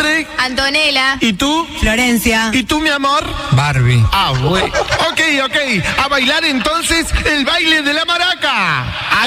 nombre? Antonella. ¿Y tú? Florencia. ¿Y tú, mi amor? Barbie. Ah, bueno. Ok. A bailar entonces el baile de la maraca.